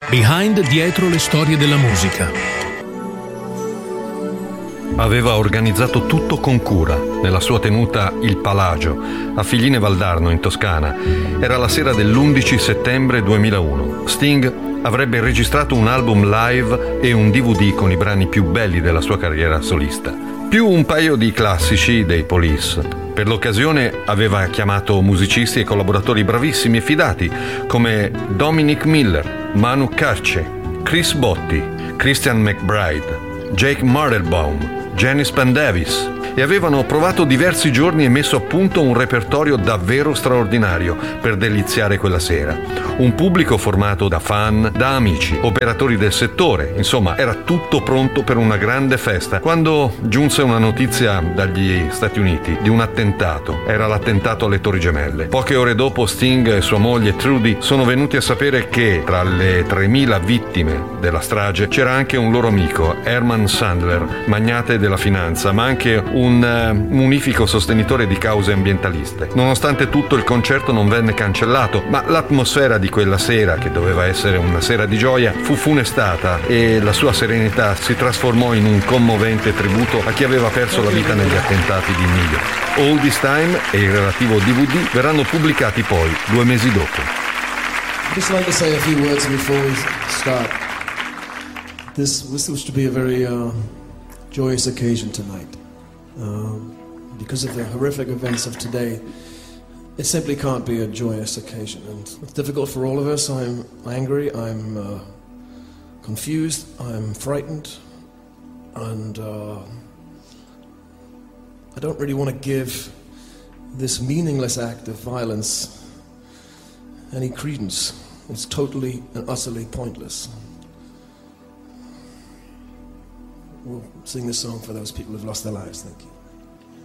Behind, dietro le storie della musica. Aveva organizzato tutto con cura nella sua tenuta Il Palagio a Figline Valdarno in Toscana. Era la sera dell'11 settembre 2001. Sting avrebbe registrato un album live e un DVD con i brani più belli della sua carriera solista, più un paio di classici dei Police. Per l'occasione aveva chiamato musicisti e collaboratori bravissimi e fidati come Dominic Miller, Manu Katché, Chris Botti, Christian McBride, Jake Martelbaum, Janice Pendavis, e avevano provato diversi giorni e messo a punto un repertorio davvero straordinario per deliziare quella sera. Un pubblico formato da fan, da amici, operatori del settore, insomma era tutto pronto per una grande festa quando giunse una notizia dagli Stati Uniti di un attentato. Era l'attentato alle Torri Gemelle. Poche ore dopo Sting e sua moglie Trudy sono venuti a sapere che tra le 3.000 vittime della strage c'era anche un loro amico, Herman Sandler, magnate della finanza, ma anche un munifico sostenitore di cause ambientaliste. Nonostante tutto, il concerto non venne cancellato, ma l'atmosfera di quella sera, che doveva essere una sera di gioia, fu funestata e la sua serenità si trasformò in un commovente tributo a chi aveva perso la vita negli attentati di New York. All This Time e il relativo DVD verranno pubblicati poi 2 mesi dopo. Just like to say a few words before we start. This was to be a very joyous occasion tonight. Because of the horrific events of today, it simply can't be a joyous occasion, and it's difficult for all of us. I'm angry, I'm confused, I'm frightened, and I don't really want to give this meaningless act of violence any credence. It's totally and utterly pointless. We'll sing this song for those people who've lost their lives. Thank you.